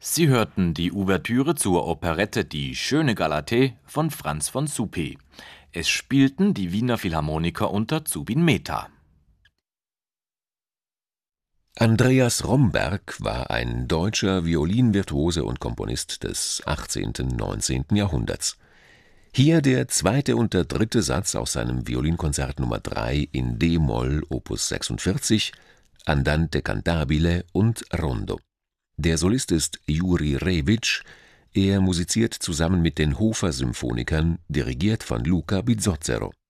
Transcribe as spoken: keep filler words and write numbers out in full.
Sie hörten die Ouvertüre zur Operette Die schöne Galatée von Franz von Suppé. Es spielten die Wiener Philharmoniker unter Zubin Mehta. Andreas Romberg war ein deutscher Violinvirtuose und Komponist des achtzehnten und neunzehnten Jahrhunderts. Hier der zweite und der dritte Satz aus seinem Violinkonzert Nummer drei in d-Moll Opus sechsundvierzig, Andante cantabile und Rondo. Der Solist ist Juri Rewitsch, er musiziert zusammen mit den Hofer Symphonikern, dirigiert von Luca Bizzozero.